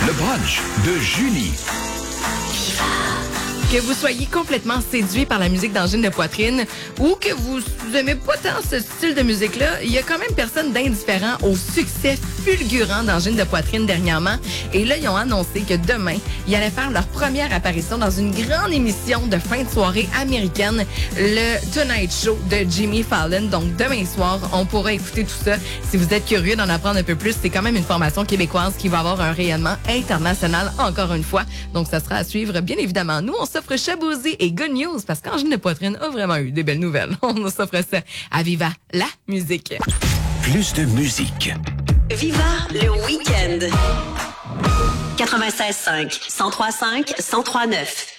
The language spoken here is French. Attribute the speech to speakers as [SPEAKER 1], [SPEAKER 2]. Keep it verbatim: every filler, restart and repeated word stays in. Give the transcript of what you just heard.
[SPEAKER 1] Le brunch de Julie.
[SPEAKER 2] Que vous soyez complètement séduit par la musique d'Angine de poitrine ou que vous aimez pas tant ce style de musique-là, il y a quand même personne d'indifférent au succès fulgurant d'Angine de poitrine dernièrement. Et là, ils ont annoncé que demain, ils allaient faire leur première apparition dans une grande émission de fin de soirée américaine, le Tonight Show de Jimmy Fallon. Donc, demain soir, on pourra écouter tout ça. Si vous êtes curieux d'en apprendre un peu plus, c'est quand même une formation québécoise qui va avoir un rayonnement international encore une fois. Donc, ça sera à suivre, bien évidemment. Nous, on s'offre Chabouzy et Good News parce qu'Angine de poitrine a vraiment eu des belles nouvelles. On nous offre ça à Viva la musique.
[SPEAKER 1] Plus de musique.
[SPEAKER 3] Viva le week-end. quatre-vingt-seize cinq, cent trois cinq, cent trois neuf.